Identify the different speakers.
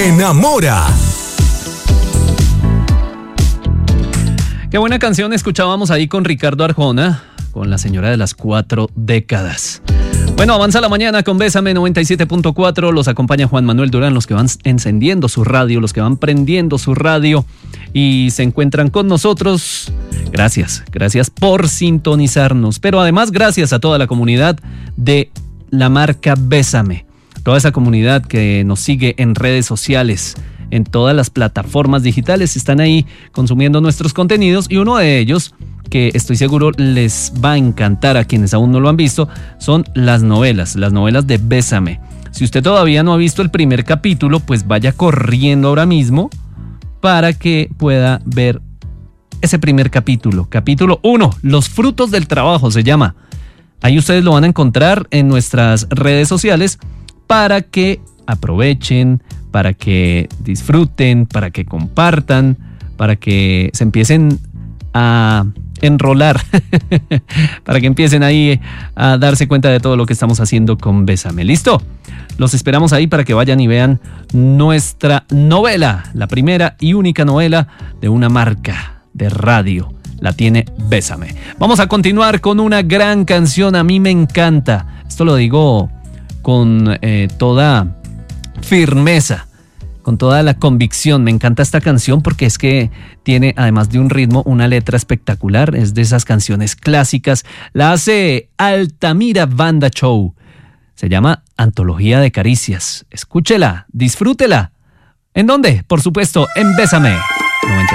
Speaker 1: enamora.
Speaker 2: Qué buena canción escuchábamos ahí con Ricardo Arjona, con la señora de las 4 décadas. Bueno, avanza la mañana con Bésame 97.4. Los acompaña Juan Manuel Durán, los que van encendiendo su radio, los que van prendiendo su radio y se encuentran con nosotros. Gracias por sintonizarnos. Pero además, gracias a toda la comunidad de la marca Bésame. Toda esa comunidad que nos sigue en redes sociales, en todas las plataformas digitales, están ahí consumiendo nuestros contenidos y uno de ellos, que estoy seguro les va a encantar a quienes aún no lo han visto, son las novelas de Bésame. Si usted todavía no ha visto el primer capítulo, pues vaya corriendo ahora mismo para que pueda ver ese primer capítulo. Capítulo 1, Los frutos del trabajo se llama. Ahí ustedes lo van a encontrar en nuestras redes sociales para que aprovechen, para que disfruten, para que compartan, para que se empiecen a enrolar, para que empiecen ahí a darse cuenta de todo lo que estamos haciendo con Bésame. ¿Listo? Los esperamos ahí para que vayan y vean nuestra novela, la primera y única novela de una marca de radio. La tiene Bésame. Vamos a continuar con una gran canción, a mí me encanta. Esto lo digo con toda firmeza, con toda la convicción. Me encanta esta canción porque es que tiene, además de un ritmo, una letra espectacular. Es de esas canciones clásicas. La hace Altamira Banda Show. Se llama Antología de Caricias. Escúchela, disfrútela. ¿En dónde? Por supuesto, en Bésame 90.